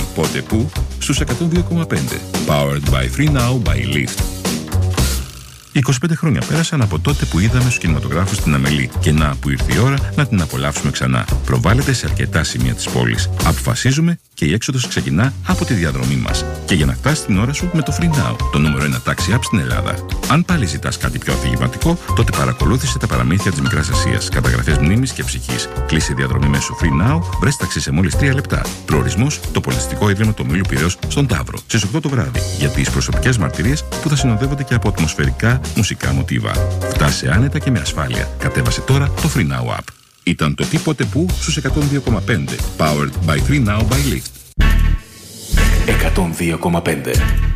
Πότε που στους 102,5. Powered by Free Now by Lyft. 25 χρόνια πέρασαν από τότε που είδαμε στους κινηματογράφους την Αμελή και να που ήρθε η ώρα να την απολαύσουμε ξανά. Προβάλλεται σε αρκετά σημεία της πόλης. Αποφασίζουμε και η έξοδος ξεκινά από τη διαδρομή μας. Και για να φτάσει την ώρα σου με το Free Now, το νούμερο 1 taxi app στην Ελλάδα. Αν πάλι ζητάς κάτι πιο αφηγηματικό, τότε παρακολούθησε τα παραμύθια της Μικράς Ασίας. Καταγραφές μνήμης και ψυχής. Κλείσε διαδρομή μέσω Free Now, βρες ταξί σε μόλις 3 λεπτά. Προορισμός: το Πολιτιστικό Ίδρυμα του Ομίλου Πειραιώς στον Ταύρο. Στις 8 το βράδυ. Για τις προσωπικές μαρτυρίες που θα συνοδεύονται και από ατμοσφαιρικά μουσικά μοτίβα. Φτάσε άνετα και με ασφάλεια. Κατέβασε τώρα το Free Now app. Ήταν το τίποτε που στους 102,5. Powered by Free Now by Lyft. 102,5.